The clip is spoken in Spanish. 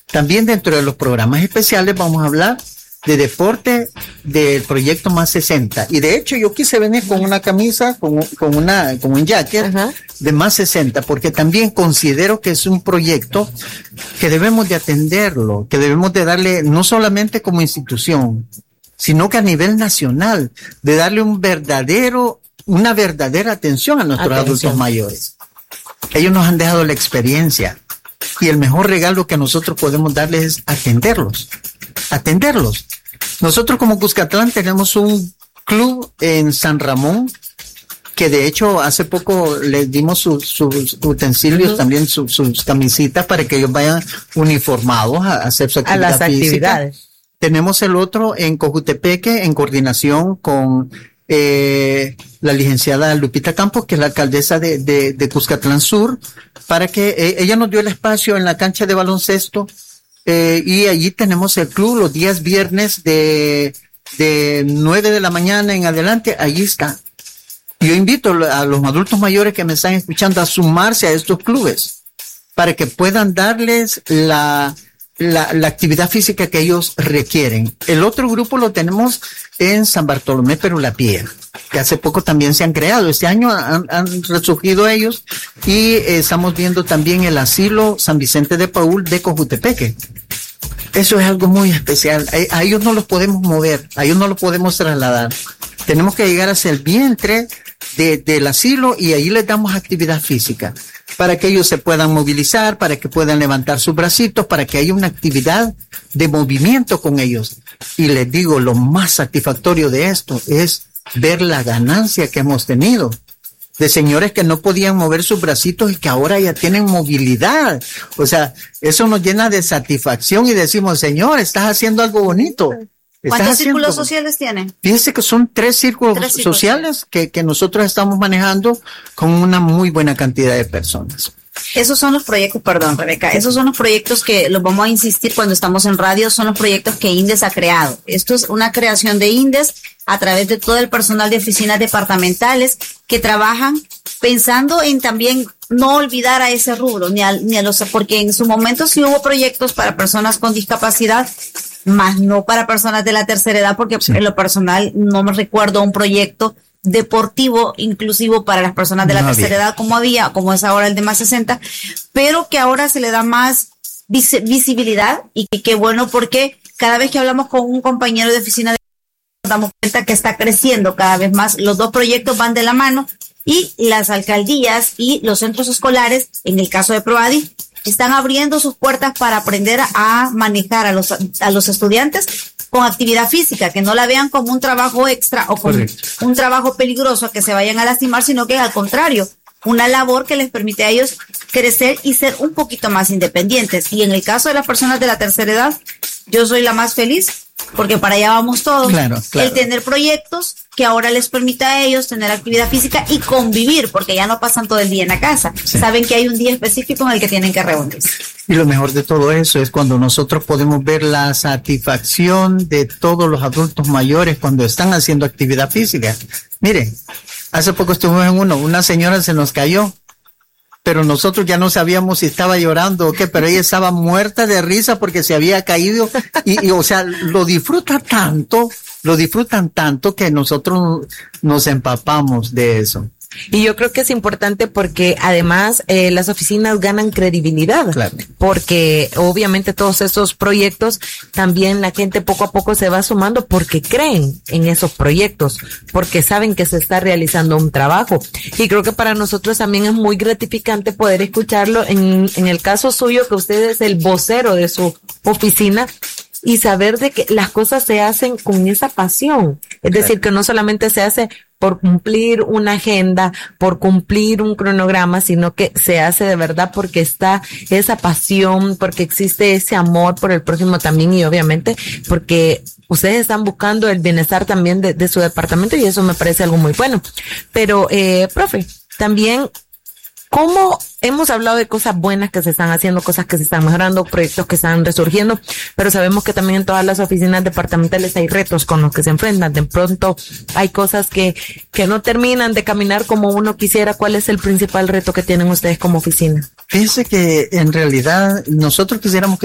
También dentro de los programas especiales vamos a hablar de deporte del proyecto Más 60. Y de hecho yo quise venir con una camisa, con un jacket de Más 60, porque también considero que es un proyecto que debemos de atenderlo, que debemos de darle, no solamente como institución, sino que a nivel nacional, de darle una verdadera atención a nuestros adultos mayores. Ellos nos han dejado la experiencia y el mejor regalo que nosotros podemos darles es atenderlos. Nosotros como Cuscatlán tenemos un club en San Ramón que de hecho hace poco les dimos sus utensilios, también sus camisitas para que ellos vayan uniformados a hacer su actividad a las física. Actividades. Tenemos el otro en Cojutepeque en coordinación con la licenciada Lupita Campos, que es la alcaldesa de Cuscatlán Sur, para que ella nos dio el espacio en la cancha de baloncesto. Y allí tenemos el club los días viernes de 9 de la mañana en adelante, allí está. Yo invito a los adultos mayores que me están escuchando a sumarse a estos clubes para que puedan darles la actividad física que ellos requieren. El otro grupo lo tenemos en San Bartolomé, pero La Piedra, que hace poco también se han creado. Este año han resurgido ellos y estamos viendo también el asilo San Vicente de Paúl de Cojutepeque. Eso es algo muy especial. A ellos no los podemos mover, a ellos no los podemos trasladar. Tenemos que llegar hacia el vientre del asilo y ahí les damos actividad física para que ellos se puedan movilizar, para que puedan levantar sus bracitos, para que haya una actividad de movimiento con ellos. Y les digo, lo más satisfactorio de esto es ver la ganancia que hemos tenido de señores que no podían mover sus bracitos y que ahora ya tienen movilidad. O sea, eso nos llena de satisfacción y decimos, Señor, estás haciendo algo bonito. ¿Cuántos círculos sociales tienen? Fíjense que son 3 círculos sociales que nosotros estamos manejando con una muy buena cantidad de personas. Esos son los proyectos, perdón, Rebeca, esos son los proyectos que los vamos a insistir cuando estamos en radio, son los proyectos que INDES ha creado. Esto es una creación de INDES a través de todo el personal de oficinas departamentales que trabajan pensando en también no olvidar a ese rubro, ni a los, porque en su momento sí hubo proyectos para personas con discapacidad, más no para personas de la tercera edad, porque en lo personal no me recuerdo un proyecto deportivo inclusivo para las personas de la tercera edad como es ahora el de Más 60, pero que ahora se le da más visibilidad y que bueno, porque cada vez que hablamos con un compañero de oficina nos damos cuenta que está creciendo cada vez más. Los dos proyectos van de la mano y las alcaldías y los centros escolares, en el caso de PROADI, están abriendo sus puertas para aprender a manejar a los estudiantes con actividad física, que no la vean como un trabajo extra o como un trabajo peligroso que se vayan a lastimar, sino que al contrario, una labor que les permite a ellos crecer y ser un poquito más independientes. Y en el caso de las personas de la tercera edad, yo soy la más feliz, porque para allá vamos todos. Claro. El tener proyectos que ahora les permita a ellos tener actividad física y convivir, porque ya no pasan todo el día en la casa. Sí. Saben que hay un día específico en el que tienen que reunirse. Y lo mejor de todo eso es cuando nosotros podemos ver la satisfacción de todos los adultos mayores cuando están haciendo actividad física. Miren, hace poco estuvimos en una señora se nos cayó, pero nosotros ya no sabíamos si estaba llorando o qué, pero ella estaba muerta de risa porque se había caído y o sea, lo disfrutan tanto que nosotros nos empapamos de eso. Y yo creo que es importante porque además las oficinas ganan credibilidad, claro, porque obviamente todos esos proyectos también la gente poco a poco se va sumando porque creen en esos proyectos, porque saben que se está realizando un trabajo. Y creo que para nosotros también es muy gratificante poder escucharlo en el caso suyo, que usted es el vocero de su oficina, y saber de que las cosas se hacen con esa pasión. Es decir, que no solamente se hace por cumplir una agenda, por cumplir un cronograma, sino que se hace de verdad porque está esa pasión, porque existe ese amor por el prójimo también, y obviamente porque ustedes están buscando el bienestar también de su departamento, y eso me parece algo muy bueno. Pero, profe, también, ¿cómo hemos hablado de cosas buenas que se están haciendo, cosas que se están mejorando, proyectos que están resurgiendo, pero sabemos que también en todas las oficinas departamentales hay retos con los que se enfrentan? De pronto hay cosas que no terminan de caminar como uno quisiera. ¿Cuál es el principal reto que tienen ustedes como oficina? Fíjense que en realidad nosotros quisiéramos que